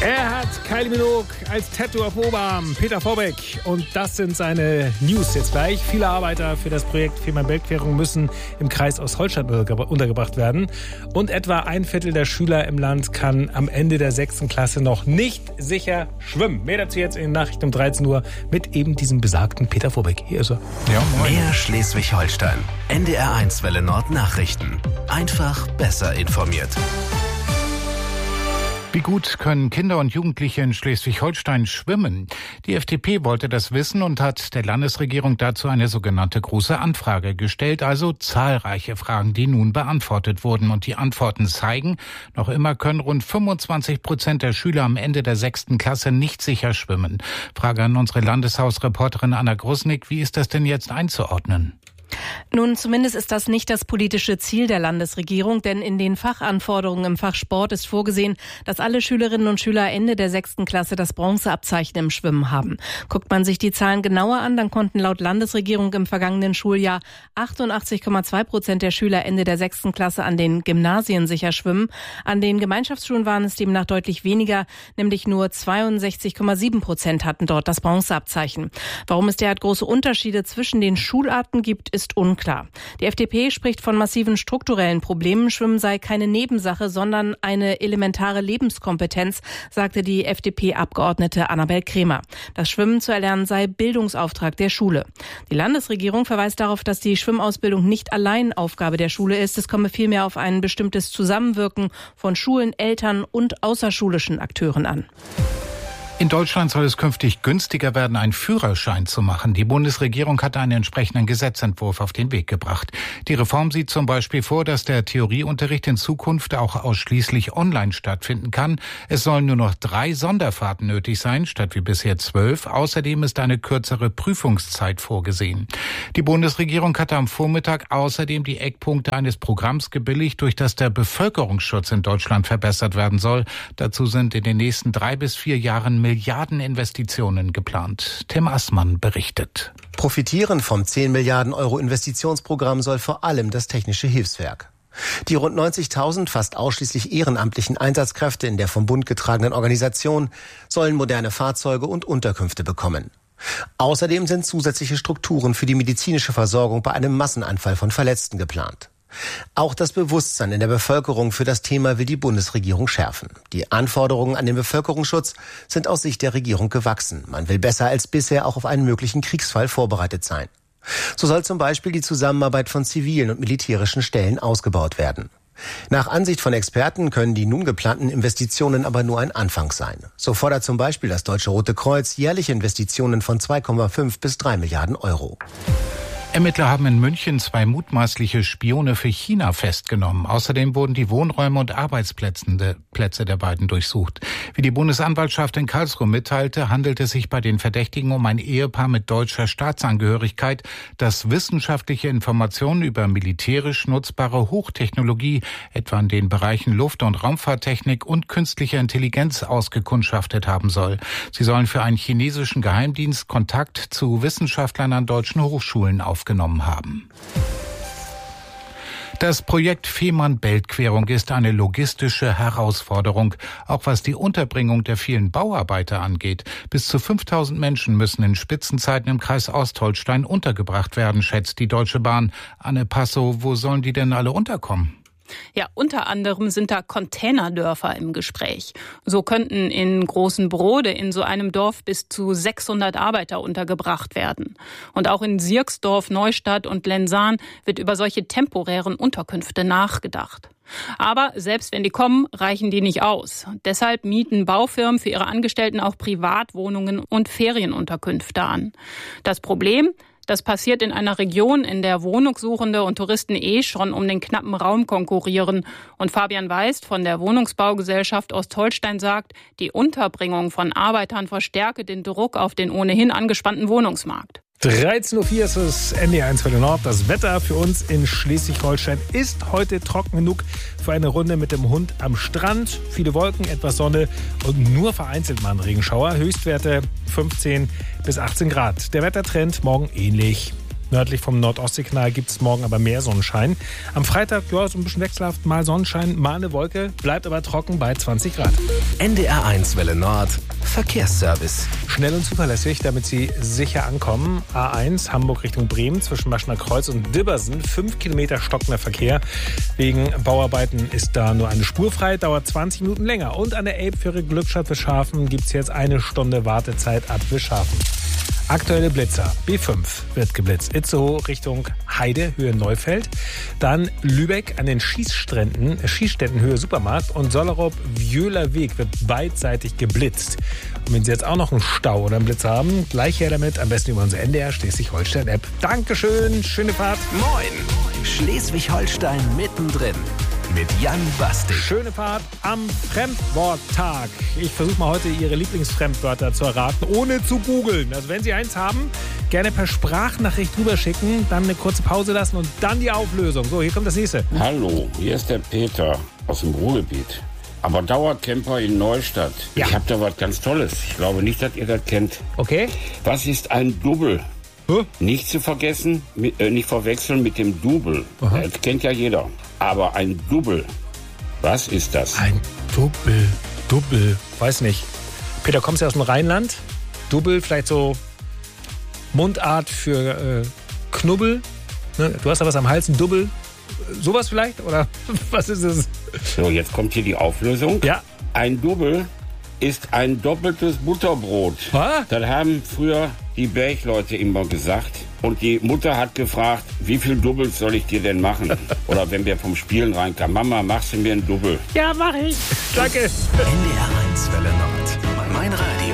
Er hat Kylie Minogue als Tattoo auf Oberarm, Peter Vorbeck. Und das sind seine News jetzt gleich. Viele Arbeiter für das Projekt Fehmarn-Belt-Querung müssen im Kreis Ostholstein untergebracht werden. Und etwa ein Viertel der Schüler im Land kann am Ende der 6. Klasse noch nicht sicher schwimmen. Mehr dazu jetzt in den Nachrichten um 13 Uhr mit eben diesem besagten Peter Vorbeck. Hier ist er. Ja, mehr Schleswig-Holstein. NDR1 Welle Nord Nachrichten. Einfach besser informiert. Wie gut können Kinder und Jugendliche in Schleswig-Holstein schwimmen? Die FDP wollte das wissen und hat der Landesregierung dazu eine sogenannte große Anfrage gestellt, also zahlreiche Fragen, die nun beantwortet wurden. Und die Antworten zeigen, noch immer können rund 25% der Schüler am Ende der 6. Klasse nicht sicher schwimmen. Frage an unsere Landeshausreporterin Anna Grusnick, wie ist das denn jetzt einzuordnen? Nun, zumindest ist das nicht das politische Ziel der Landesregierung, denn in den Fachanforderungen im Fach Sport ist vorgesehen, dass alle Schülerinnen und Schüler Ende der 6. Klasse das Bronzeabzeichen im Schwimmen haben. Guckt man sich die Zahlen genauer an, dann konnten laut Landesregierung im vergangenen Schuljahr 88,2% der Schüler Ende der 6. Klasse an den Gymnasien sicher schwimmen. An den Gemeinschaftsschulen waren es demnach deutlich weniger, nämlich nur 62,7% hatten dort das Bronzeabzeichen. Warum es derart große Unterschiede zwischen den Schularten gibt, ist unklar. Die FDP spricht von massiven strukturellen Problemen. Schwimmen sei keine Nebensache, sondern eine elementare Lebenskompetenz, sagte die FDP-Abgeordnete Annabel Krämer. Das Schwimmen zu erlernen sei Bildungsauftrag der Schule. Die Landesregierung verweist darauf, dass die Schwimmausbildung nicht allein Aufgabe der Schule ist. Es komme vielmehr auf ein bestimmtes Zusammenwirken von Schulen, Eltern und außerschulischen Akteuren an. In Deutschland soll es künftig günstiger werden, einen Führerschein zu machen. Die Bundesregierung hat einen entsprechenden Gesetzentwurf auf den Weg gebracht. Die Reform sieht zum Beispiel vor, dass der Theorieunterricht in Zukunft auch ausschließlich online stattfinden kann. Es sollen nur noch 3 Sonderfahrten nötig sein, statt wie bisher 12. Außerdem ist eine kürzere Prüfungszeit vorgesehen. Die Bundesregierung hatte am Vormittag außerdem die Eckpunkte eines Programms gebilligt, durch das der Bevölkerungsschutz in Deutschland verbessert werden soll. Dazu sind in den nächsten 3 bis 4 Jahren Milliardeninvestitionen geplant. Tim Assmann berichtet. Profitieren vom 10 Milliarden Euro Investitionsprogramm soll vor allem das Technische Hilfswerk. Die rund 90.000 fast ausschließlich ehrenamtlichen Einsatzkräfte in der vom Bund getragenen Organisation sollen moderne Fahrzeuge und Unterkünfte bekommen. Außerdem sind zusätzliche Strukturen für die medizinische Versorgung bei einem Massenanfall von Verletzten geplant. Auch das Bewusstsein in der Bevölkerung für das Thema will die Bundesregierung schärfen. Die Anforderungen an den Bevölkerungsschutz sind aus Sicht der Regierung gewachsen. Man will besser als bisher auch auf einen möglichen Kriegsfall vorbereitet sein. So soll zum Beispiel die Zusammenarbeit von zivilen und militärischen Stellen ausgebaut werden. Nach Ansicht von Experten können die nun geplanten Investitionen aber nur ein Anfang sein. So fordert zum Beispiel das Deutsche Rote Kreuz jährliche Investitionen von 2,5 bis 3 Milliarden Euro. Ermittler haben in München 2 mutmaßliche Spione für China festgenommen. Außerdem wurden die Wohnräume und Arbeitsplätze der beiden durchsucht. Wie die Bundesanwaltschaft in Karlsruhe mitteilte, handelt es sich bei den Verdächtigen um ein Ehepaar mit deutscher Staatsangehörigkeit, das wissenschaftliche Informationen über militärisch nutzbare Hochtechnologie, etwa in den Bereichen Luft- und Raumfahrttechnik und künstliche Intelligenz, ausgekundschaftet haben soll. Sie sollen für einen chinesischen Geheimdienst Kontakt zu Wissenschaftlern an deutschen Hochschulen aufgenommen haben. Das Projekt Fehmarn-Belt-Querung ist eine logistische Herausforderung, auch was die Unterbringung der vielen Bauarbeiter angeht. Bis zu 5.000 Menschen müssen in Spitzenzeiten im Kreis Ostholstein untergebracht werden, schätzt die Deutsche Bahn. Anne Passow, wo sollen die denn alle unterkommen? Ja, unter anderem sind da Containerdörfer im Gespräch. So könnten in Großenbrode in so einem Dorf bis zu 600 Arbeiter untergebracht werden. Und auch in Sierksdorf, Neustadt und Lensahn wird über solche temporären Unterkünfte nachgedacht. Aber selbst wenn die kommen, reichen die nicht aus. Deshalb mieten Baufirmen für ihre Angestellten auch Privatwohnungen und Ferienunterkünfte an. Das Problem: Das passiert in einer Region, in der Wohnungssuchende und Touristen schon um den knappen Raum konkurrieren. Und Fabian Weist von der Wohnungsbaugesellschaft Ostholstein sagt, die Unterbringung von Arbeitern verstärke den Druck auf den ohnehin angespannten Wohnungsmarkt. 13.04 Uhr ist es NDR1 Welle Nord. Das Wetter für uns in Schleswig-Holstein ist heute trocken genug für eine Runde mit dem Hund am Strand. Viele Wolken, etwas Sonne und nur vereinzelt mal ein Regenschauer. Höchstwerte 15 bis 18 Grad. Der Wettertrend morgen ähnlich. Nördlich vom Nordostseekanal gibt es morgen aber mehr Sonnenschein. Am Freitag, ja, so ein bisschen wechselhaft, mal Sonnenschein, mal eine Wolke, bleibt aber trocken bei 20 Grad. NDR1 Welle Nord, Verkehrsservice. Schnell und zuverlässig, damit Sie sicher ankommen. A1 Hamburg Richtung Bremen zwischen Maschner Kreuz und Dibbersen. 5 Kilometer stockender Verkehr. Wegen Bauarbeiten ist da nur eine Spur frei, dauert 20 Minuten länger. Und an der Elbfähre Glückstadt-Wischhafen gibt es jetzt 1 Stunde Wartezeit ab Wischhafen. Aktuelle Blitzer. B5 wird geblitzt. Itzehoe Richtung Heide, Höhe Neufeld. Dann Lübeck an den Schießständen Höhe Supermarkt. Und Sollerop-Wjöhler Weg wird beidseitig geblitzt. Und wenn Sie jetzt auch noch einen Stau oder einen Blitz haben, gleich her damit. Am besten über unsere NDR Schleswig-Holstein-App. Dankeschön, schöne Fahrt. Moin, Schleswig-Holstein mittendrin. Mit Jan Bastik. Schöne Fahrt am Fremdworttag. Ich versuche mal heute Ihre Lieblingsfremdwörter zu erraten, ohne zu googeln. Also wenn Sie eins haben, gerne per Sprachnachricht rüberschicken, dann eine kurze Pause lassen und dann die Auflösung. So, hier kommt das nächste. Hallo, hier ist der Peter aus dem Ruhrgebiet. Aber Dauercamper in Neustadt. Ja. Ich habe da was ganz Tolles. Ich glaube nicht, dass ihr das kennt. Okay. Was ist ein Double? Nicht zu vergessen, nicht verwechseln mit dem Double. Aha. Das kennt ja jeder. Aber ein Double, was ist das? Ein Double. Weiß nicht. Peter, kommst du aus dem Rheinland? Double, vielleicht so Mundart für Knubbel. Ne? Du hast da was am Hals, ein Double. Sowas vielleicht? Oder was ist es? So, jetzt kommt hier die Auflösung. Ja. Ein Double ist ein doppeltes Butterbrot. Was? Das haben früher die Bergleute immer gesagt. Und die Mutter hat gefragt, wie viel Doubles soll ich dir denn machen? Oder wenn wir vom Spielen reinkamen, Mama, machst du mir ein Double? Ja, mach ich. Danke. NDR1 Welle Nord. Mein Radio.